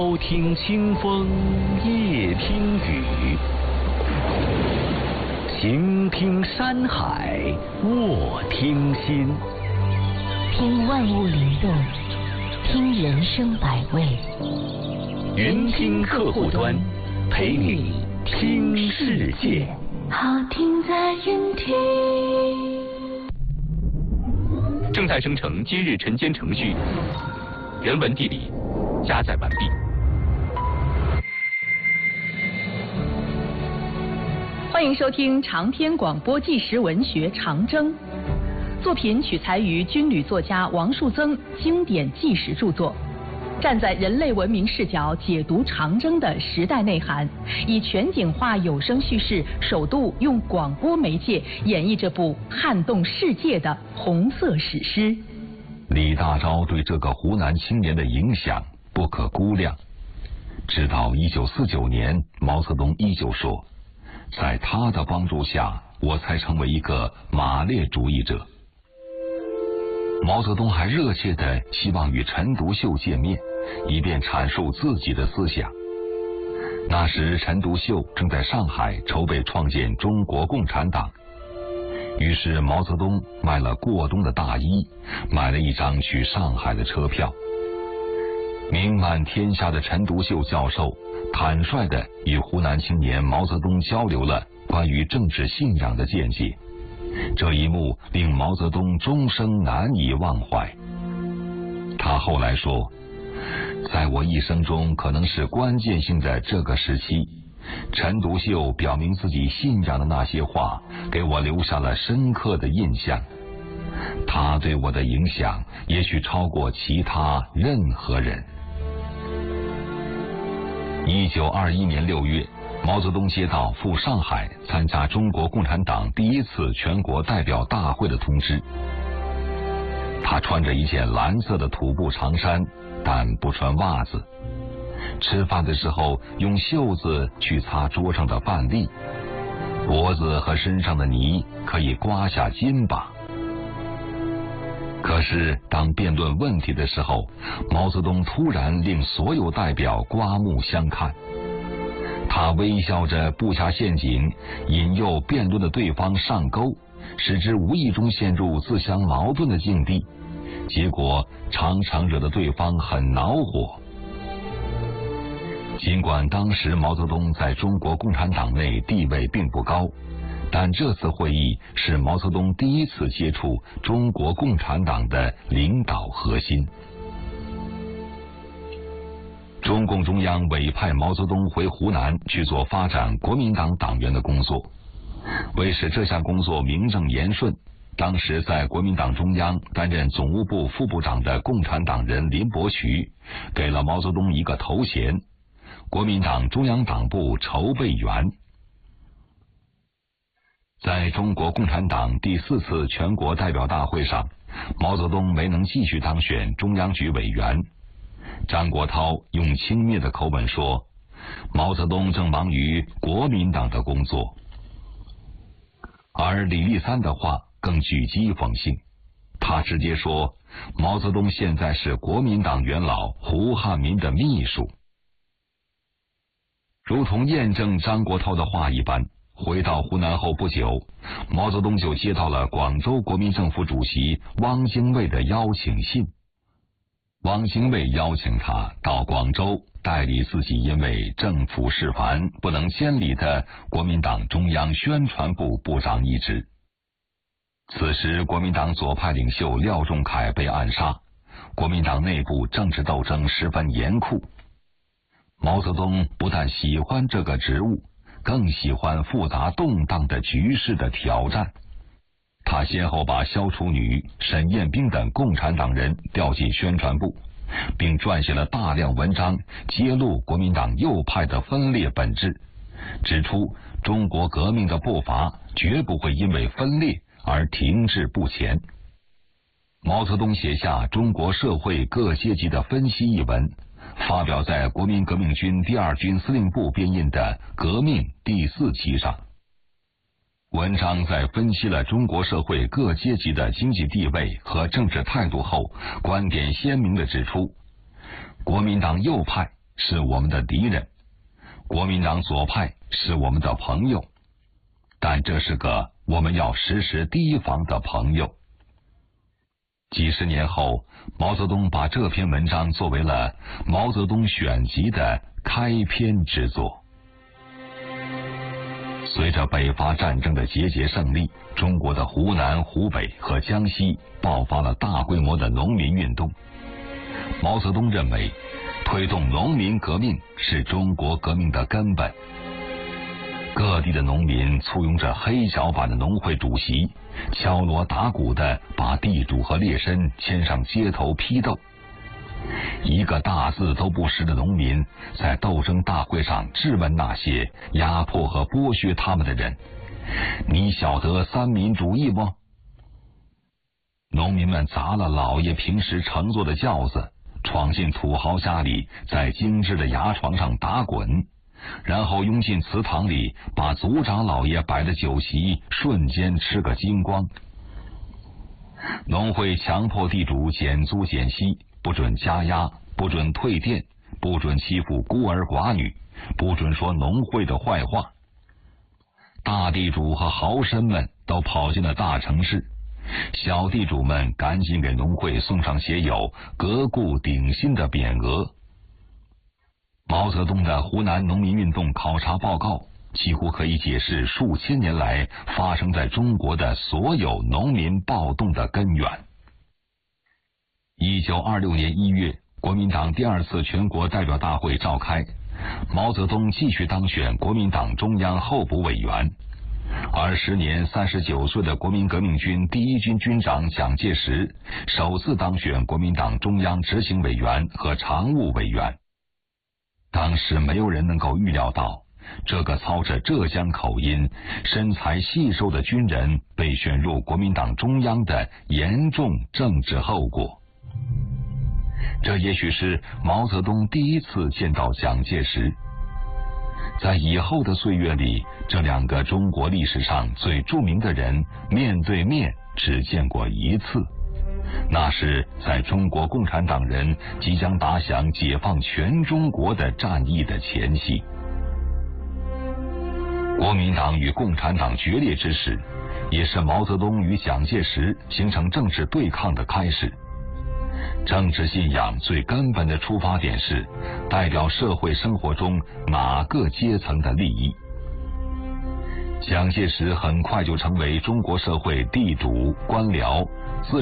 朝听清风，夜听雨，行听山海，卧听心。 听万物灵动，听人生百味。 云听客户端，陪你听世界。 好听在云听。 正在生成今日晨间程序，人文地理加载完毕。 欢迎收听长篇广播纪实文学《长征》，作品取材于军旅作家王树增经典纪实著作，站在人类文明视角解读长征的时代内涵，以全景化有声叙事，首度用广播媒介演绎这部撼动世界的红色史诗。 李大钊对这个湖南青年的影响不可估量。直到1949年，毛泽东依旧说，在他的帮助下，我才成为一个马列主义者。毛泽东还热切地希望与陈独秀见面，以便阐述自己的思想。那时陈独秀正在上海筹备创建中国共产党，于是毛泽东卖了过冬的大衣，买了一张去上海的车票。名满天下的陈独秀教授坦率地与湖南青年毛泽东交流了关于政治信仰的见解，这一幕令毛泽东终生难以忘怀。他后来说，在我一生中可能是关键性的这个时期，陈独秀表明自己信仰的那些话给我留下了深刻的印象，他对我的影响也许超过其他任何人。1921年6月，毛泽东接到赴上海参加中国共产党第一次全国代表大会的通知。他穿着一件蓝色的土布长衫，但不穿袜子。吃饭的时候用袖子去擦桌上的饭粒，脖子和身上的泥可以刮下肩膀。可是当辩论问题的时候，毛泽东突然令所有代表刮目相看。他微笑着布下陷阱，引诱辩论的对方上钩，使之无意中陷入自相矛盾的境地，结果常常惹得对方很恼火。尽管当时毛泽东在中国共产党内地位并不高，但这次会议是毛泽东第一次接触中国共产党的领导核心。中共中央委派毛泽东回湖南去做发展国民党党员的工作。为使这项工作名正言顺，当时在国民党中央担任总务部副部长的共产党人林伯渠给了毛泽东一个头衔：国民党中央党部筹备员。在中国共产党第4次全国代表大会上，毛泽东没能继续当选中央局委员。张国焘用轻蔑的口吻说，毛泽东正忙于国民党的工作。而李立三的话更具讥讽性，他直接说，毛泽东现在是国民党元老胡汉民的秘书。如同验证张国焘的话一般，回到湖南后不久，毛泽东就接到了广州国民政府主席汪精卫的邀请信。汪精卫邀请他到广州代理自己因为政府事繁不能监理的国民党中央宣传部部长一职。此时国民党左派领袖廖仲恺被暗杀，国民党内部政治斗争十分严酷。毛泽东不但喜欢这个职务，更喜欢复杂动荡的局势的挑战。他先后把萧楚女、沈雁冰等共产党人调进宣传部，并撰写了大量文章，揭露国民党右派的分裂本质，指出中国革命的步伐绝不会因为分裂而停滞不前。毛泽东写下《中国社会各阶级的分析》一文，发表在国民革命军第2军司令部编印的《革命》第4期上。文章在分析了中国社会各阶级的经济地位和政治态度后，观点鲜明地指出，国民党右派是我们的敌人，国民党左派是我们的朋友，但这是个我们要时时提防的朋友。几十年后，毛泽东把这篇文章作为了《毛泽东选集》的开篇之作。随着北伐战争的节节胜利，中国的湖南、湖北和江西爆发了大规模的农民运动。毛泽东认为，推动农民革命是中国革命的根本。各地的农民簇拥着黑脚版的农会主席，敲锣打鼓地把地主和劣绅牵上街头批斗。一个大字都不识的农民在斗争大会上质问那些压迫和剥削他们的人：你晓得三民主义吗？农民们砸了老爷平时乘坐的轿子，闯进土豪家里，在精致的牙床上打滚，然后拥进祠堂里，把族长老爷摆的酒席瞬间吃个精光。农会强迫地主减租减息，不准加压，不准退店，不准欺负孤儿寡女，不准说农会的坏话。大地主和豪绅们都跑进了大城市，小地主们赶紧给农会送上写有革故鼎新的匾额。毛泽东的湖南农民运动考察报告几乎可以解释数千年来发生在中国的所有农民暴动的根源。1926年1月，国民党第2次全国代表大会召开，毛泽东继续当选国民党中央候补委员，而时年39岁的国民革命军第1军军长蒋介石首次当选国民党中央执行委员和常务委员。当时没有人能够预料到，这个操着浙江口音、身材细瘦的军人被选入国民党中央的严重政治后果。这也许是毛泽东第一次见到蒋介石。在以后的岁月里，这2个中国历史上最著名的人面对面只见过一次，那是在中国共产党人即将打响解放全中国的战役的前夕。国民党与共产党决裂之时，也是毛泽东与蒋介石形成政治对抗的开始。政治信仰最根本的出发点是代表社会生活中哪个阶层的利益。蒋介石很快就成为中国社会地主、官僚、资